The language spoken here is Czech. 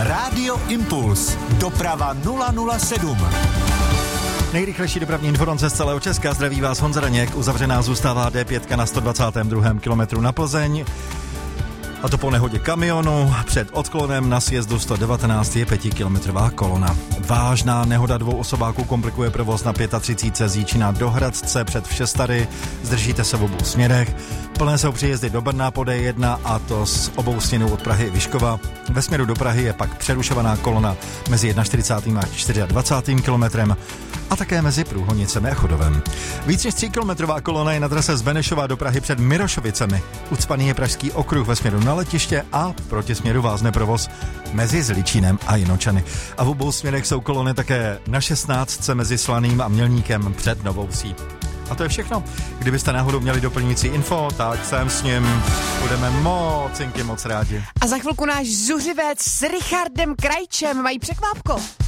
Rádio Impuls. Doprava 007. Nejrychlejší dopravní informace z celého Česka. Zdraví vás Honza Daněk. Uzavřená zůstává D5 na 122. kilometru na Plzeň. A to po nehodě kamionu. Před odklonem na sjezdu 119 je 5kilometrová kolona. Vážná nehoda 2 osobáků komplikuje provoz na 35 z Jíčína do Hradce před Všestary. Zdržíte se v obou směrech. Plné jsou příjezdy do Brna po D1 a to z obou směrů od Prahy i Vyškova. Ve směru do Prahy je pak přerušovaná kolona mezi 41. a 24. kilometrem a také mezi Průhonicemi a Chodovem. Víc než 3kilometrová kolona je na trase z Benešova do Prahy před Mirošovicemi. Ucpaný je Pražský okruh ve směru na letiště a proti směru vázne provoz mezi Zličínem a Jinočany. A v obou směrech jsou kolony také na 16 mezi Slaným a Mělníkem před Novou Vsí. A to je všechno. Kdybyste náhodou měli doplňující info, tak sem s ním budeme moc rádi. A za chvilku náš zuřivec s Richardem Krajčem mají překvápko.